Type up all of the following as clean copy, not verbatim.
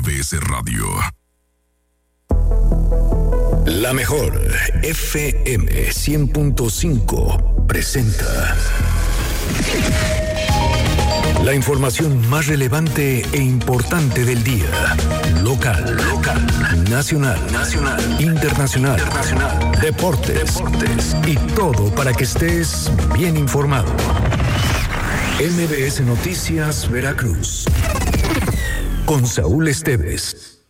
MBS Radio. La mejor FM 100.5 presenta la información más relevante e importante del día. Local, nacional, internacional, deportes y todo para que estés bien informado. MBS Noticias Veracruz con Saúl Esteves.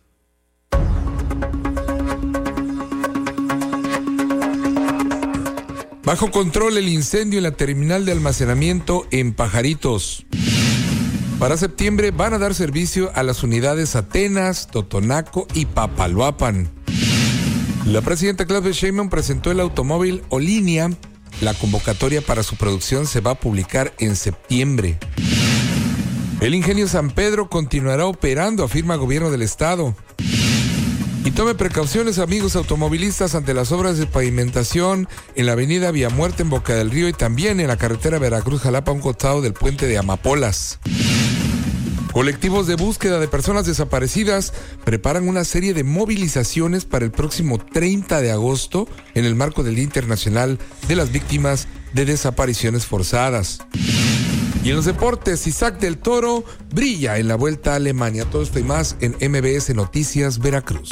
Bajo control el incendio en la terminal de almacenamiento en Pajaritos. Para septiembre van a dar servicio a las unidades Atenas, Totonaco y Papaloapan. La presidenta Claudia Sheinbaum presentó el automóvil Olinia. La convocatoria para su producción se va a publicar en septiembre. El ingenio San Pedro continuará operando, afirma el gobierno del estado. Y tome precauciones, amigos automovilistas, ante las obras de pavimentación en la avenida Vía Muerte en Boca del Río y también en la carretera Veracruz-Jalapa, a un costado del puente de Amapolas. Colectivos de búsqueda de personas desaparecidas preparan una serie de movilizaciones para el próximo 30 de agosto en el marco del Día Internacional de las Víctimas de Desapariciones Forzadas. Y en los deportes, Isaac del Toro brilla en la Vuelta a Alemania. Todo esto y más en MBS Noticias Veracruz.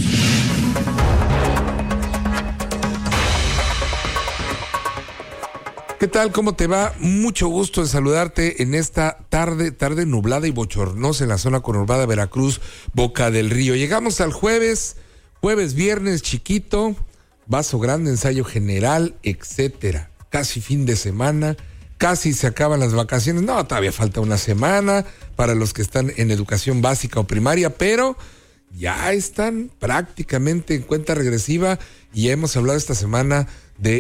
¿Qué tal? ¿Cómo te va? Mucho gusto en saludarte en esta tarde nublada y bochornosa en la zona conurbada de Veracruz, Boca del Río. Llegamos al jueves, viernes chiquito, vaso grande, ensayo general, etcétera. Casi fin de semana. Casi se acaban las vacaciones. No, todavía falta una semana para los que están en educación básica o primaria, pero ya están prácticamente en cuenta regresiva y ya hemos hablado esta semana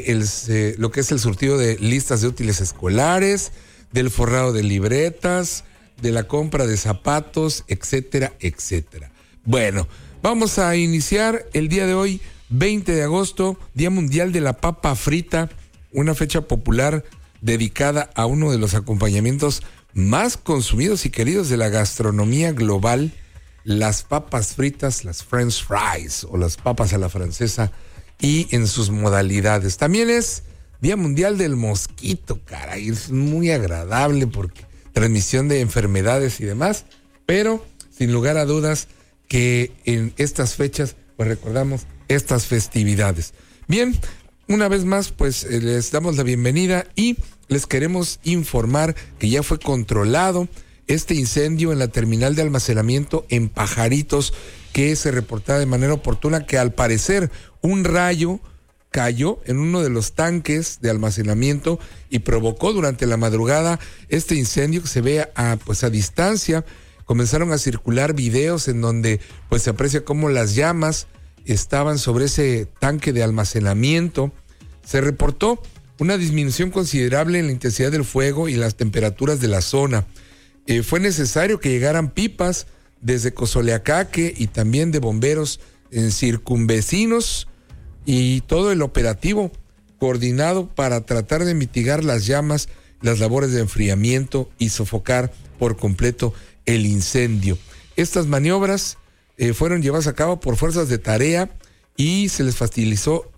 de lo que es el surtido de listas de útiles escolares, del forrado de libretas, de la compra de zapatos, etcétera, etcétera. Bueno, vamos a iniciar el día de hoy, 20 de agosto, Día Mundial de la Papa Frita, una fecha popular dedicada a uno de los acompañamientos más consumidos y queridos de la gastronomía global, las papas fritas, las French fries o las papas a la francesa y en sus modalidades. También es Día Mundial del Mosquito, caray, es muy agradable porque transmisión de enfermedades y demás, pero sin lugar a dudas que en estas fechas pues recordamos estas festividades. Bien, una vez más, pues les damos la bienvenida y les queremos informar que ya fue controlado este incendio en la terminal de almacenamiento en Pajaritos, que se reportaba de manera oportuna que al parecer un rayo cayó en uno de los tanques de almacenamiento y provocó durante la madrugada este incendio que se ve a distancia. Comenzaron a circular videos en donde pues se aprecia cómo las llamas estaban sobre ese tanque de almacenamiento. Se reportó una disminución considerable en la intensidad del fuego y las temperaturas de la zona. Fue necesario que llegaran pipas desde Cozoleacaque y también de bomberos en circunvecinos y todo el operativo coordinado para tratar de mitigar las llamas, las labores de enfriamiento y sofocar por completo el incendio. Estas maniobras fueron llevadas a cabo por fuerzas de tarea y se les facilitó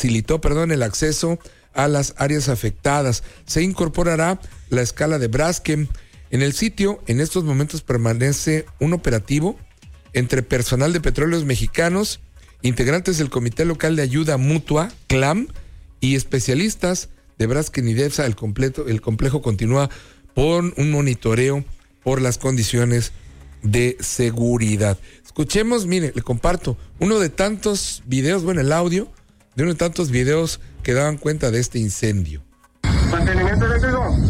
el acceso a las áreas afectadas. Se incorporará la escala de Braskem. En el sitio, en estos momentos permanece un operativo entre personal de Petróleos Mexicanos, integrantes del Comité Local de Ayuda Mutua, CLAM, y especialistas de Braskem y DEPSA. El complejo continúa con un monitoreo por las condiciones de seguridad. Escuchemos, mire, le comparto uno de tantos videos, el audio de uno de tantos videos que daban cuenta de este incendio. Mantenimiento eléctrico.